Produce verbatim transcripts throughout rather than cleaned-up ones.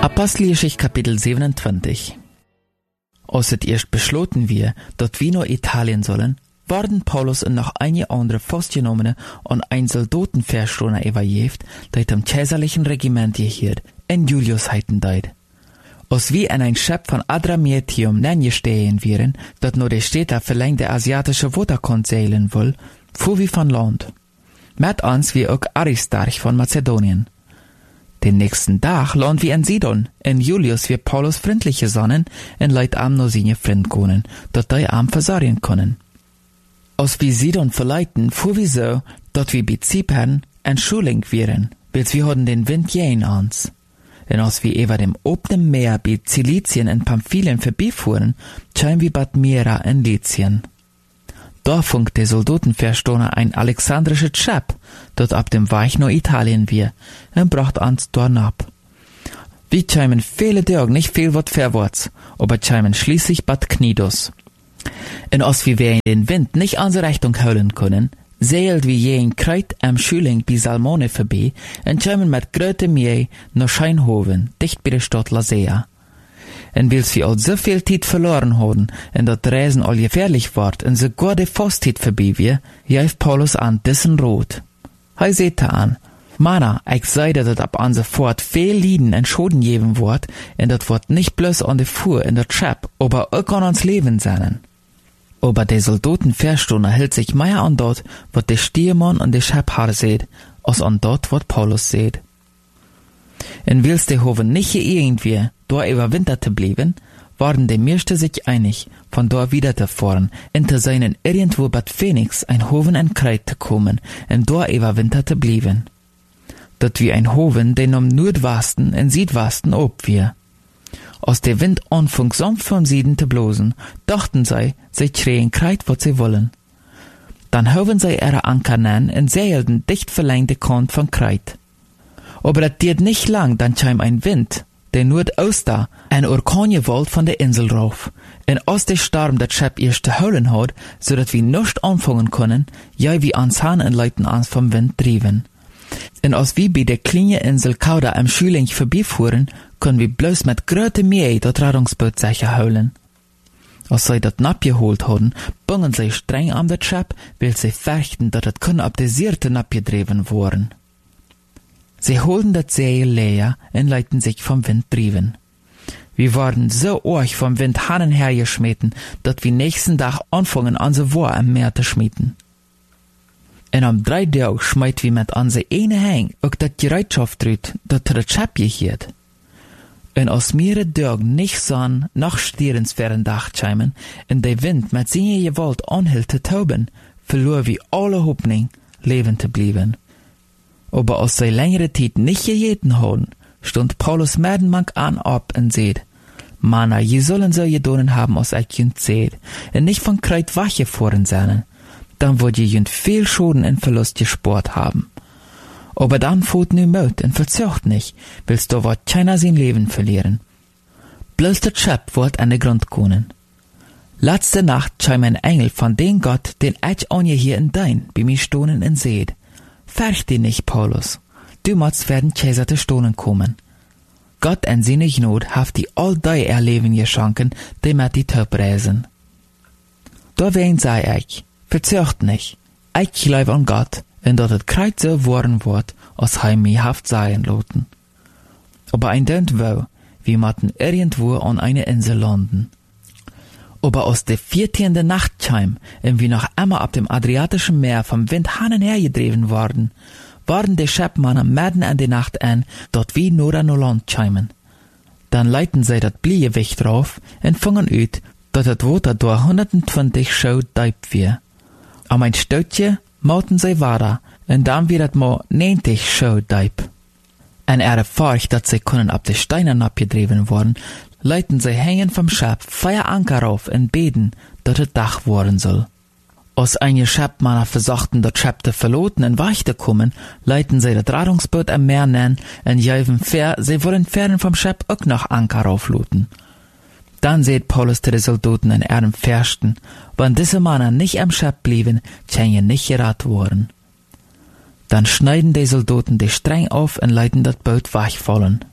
Apostelgeschichte Kapitel siebenundzwanzig. Als het erst besloten wir, dat wir nach Italien sollen, worden Paulus und noch einige andere Festgenommene an ein Soldatenverstoner übergeben, dat im kaiserlichen Regiment gehiert, in Julius heiten deit. Als wir in ein Schiff von Adramyttium nennestehen wären, dat nur der Städter verlängert der asiatische Waterkant seilen will, fuhr wir von Land. Mit uns wie auch Aristarch von Mazedonien. Den nächsten Tag lohnt wir in Sidon, in Julius wir Paulus freundliche Sonnen, in Leid am no seine Freund können, dat die am versorgen können. Als wir Sidon verleiten, fuhr wir so, dat wir bei Zypern en Schuling wären, bis wir hatten den Wind jähen ans. Und als wir über dem obenen Meer bei Zilizien und Pamphylien vorbeifuhren, kämen wir bad Myra in Lycien. Da funkt der Soldatenverstoner ein alexandrisches Schiff, dat ab dem Weich nach Italien wir, und bracht uns dort ab. Wir kämen viele Tage nicht viel wat vorwärts, aber kämen schließlich bad Knidos. Und als wir in den Wind nicht unsere Richtung holen können, seilt wir je in Kreuz am Schuling bei Salmone vorbei und kämen mit gröte Mühe nach Scheinhoven, dicht bei der Stadt Lasea. Und weil wir all so viel Zeit verloren haben und dat Reisen all gefährlich ward und sogar die Fastzeit vorbei wir, jäft Paulus an diesen Rot. Hei seht an, Mana, ich seide dat ab an sofort viel Lieden und Schoden geben wort, und dat wort nicht bloß an de Fuhr in der Trap, aber auch an uns Leben sein. Aber der Soldatenverstoner hält sich mehr an dort, wat der Stiermann und der Schäbhaar seht, als an dort, wat Paulus seht. Und willst der Hoven nicht irgendwie da überwintert blieben, waren die meisten sich einig, von da wieder zu fahren, hinter seinen irgendwo Bad Phoenix ein Hoven in Kreuz zu kommen, und da überwintert zu blieben. Dat wie ein Hoven, den am Nordwesten und Südwesten ob wir. Als der Wind anfing sanft vom Süden zu blosen, dachten sie, sie kriegen Kreuz, was sie wollen. Dann hoben sie ihre Anker an und seilten dicht verlängerte Kant von Kreuz. Aber das dauert nicht lang, dann kam ein Wind, der Nordoster, ein Orkangewalt von der Insel rauf. Und als der Sturm das Schiff erst zu holen hat, so dass wir nicht anfangen können, ja wie ans Hahn und Leuten ans vom Wind trieben. Und als wir bei der kleinen Insel Kauda am Schuling vorbeifuhren, können wir bloß mit gröte Mühe das Rettungsboot sicher holen. Als sie das abgeholt haben, bungen sie streng an das Schiff, weil sie fürchten, dass das können ab der Seite abgedreven worden. Sie holten das Seil leer und leiten sich vom Wind trieben. Wir waren so arg vom Wind hannen hergeschmeten, dass wir nächsten Tag anfangen an so war am Meer zu schmieden. Und am drei Tag schmeit wir mit an se eine Hang auch dat Gereitschaft rüt, dat er das Schiff gehiert. Und als mehrere Tage nicht sahen, nach stierensfernen Dach scheimen, und der Wind mit seiner Gewalt anhielt zu tauben, verlor wir alle Hoffnung, leben zu bleiben. Aber als sie längere Zeit nicht gejeten haben, stund Paulus merdenmank an ab und seht, Mana, je sollen so gedonen haben, als ich jünd seht, und nicht von Kreuz wache voren sein, dann wird je jünd viel Schaden und Verlust gespart haben. Aber dann fährt nu Mut und verzögt nicht, willst du wat keiner sein Leben verlieren. Bloß das Schiff wird an den Grund kommen. Letzte Nacht kam ein Engel von dem Gott, den ich an je hier in dein, bei mir stohnen und seht. Fürcht dich nicht, Paulus. Du musst werden Kaiser zu stohnen kommen. Gott in seine Gnade haft die all die Erleben geschenken, die mit die Töp reisen. Da wen sei ich, verzögt nicht. Ich glaube an Gott, und dass es Kreuz so worden wird, als er mich haft sein loten. Aber ein Dent wo, wir matten irgendwo an eine Insel landen. Aber aus der vierzehnten Nacht kam, und wir noch einmal ab dem Adriatischen Meer vom Wind hannen hergedreven worden, waren die Schiffmänner mitten in die Nacht an, dort wie nur an Land kamen. Dann leiten sie das Bliegewicht drauf und fangen ut, dass das Wasser durch hundertzwanzig Schau deib wir. Am ein Stootje mauten sie weiter, und dann wird das mal neunzig Schau deib. Und ihre Furcht, dass sie können ab den Steinen abgedreven worden, leiten sie hängen vom Schiff feier Anker auf und beten, dass das Dach worden soll. Als einige Schiffmänner versuchten, das Schiff zu verloten und weich zu kommen, leiten sie das Rettungsboot am Meer nennen und jäven fair, sie wollen fern vom Schiff auch noch Anker aufluten. Dann seht Paulus zu den Soldaten in ihrem Fürsten, wenn diese Männer nicht am Schiff blieben, können nicht gerat worden. Dann schneiden die Soldaten die Streng auf und leiten das Boot weichfallen.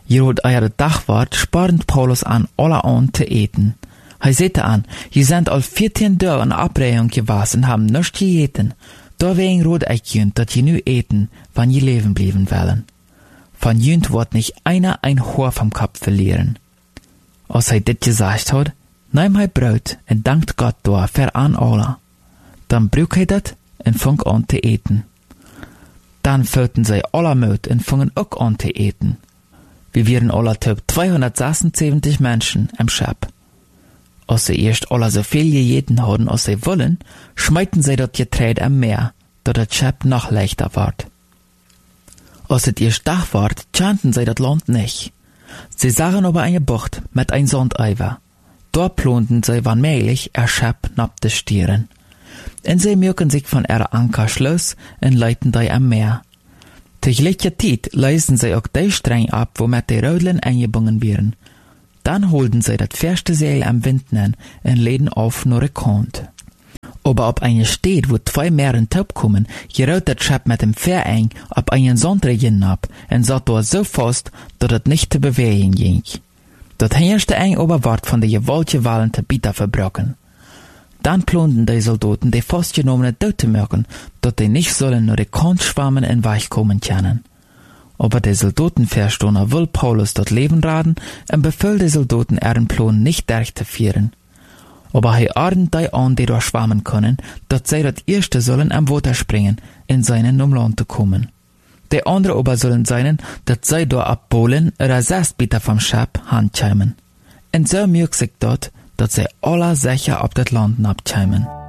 Hier hat euer Dachwart sparend Paulus an, alle an zu eten. Hij sagte an, je sind al vierzehn Tage in Abreihung gewesen und haben nichts geeten. Deswegen rot ich jünt, dat je nu eten, wann je leben blieben wollen. Von jünt wird nicht einer ein Haar vom Kopf verlieren. Als hij dit gesagt hat, nahm hij Brot und dankt Gott dafür an alle. Dann brück hij dat und fang an zu eten. Dann füllten sie alle Mut und fangen auch an zu eten. Wir wären alle typ zweihundertsechsundsiebzig Menschen im Schab. Als sie erst alle so viel gejeten haben, als sie wollen, schmeiten sie das Getreide am Meer, dat das Schab noch leichter ward. Als es erst Tag ward, kannten sie das Land nicht. Sie sahen aber eine Bucht mit ein Sandeiver. Dort plonten sie wann möglich er Schab nab de Stieren. Und sie mögen sich von ihrer Anker schloss und leiten die am Meer. Durch gleiche Zeit leisten sie auch die Streng ab, womit die Rödeln eingebunden werden. Dann holten sie das feste Seil am Wind nen und leden auf nur Kant. Aber ob eine steht, wo zwei Meeren taub kommen, gerät das Schab mit dem Fähr eng ab einen Sandregen ab und satt dort so fest, dass es nicht zu bewegen ging. Das herrschte eng Oberwart von der gewaltige Wallende Bieter verbrochen. Dann plunten die Soldaten die festgenommene Tote merken, dass die nicht sollen nur die Kant schwammen und weich kommen können. Aber die Soldaten verstohner will Paulus dort Leben raten und befiehlt die Soldaten ihren Plan nicht durchzuführen. Aber er ordnet die an, die dort schwammen können, dass sie das erste sollen am Wasser springen, in seinen um Land zu kommen. Die andere aber sollen sein, dass sie dort abbohlen oder sechs Meter vom Schab handschämen. Und so mögt sich dort, dass sie alle sicher auf das Land abschämen.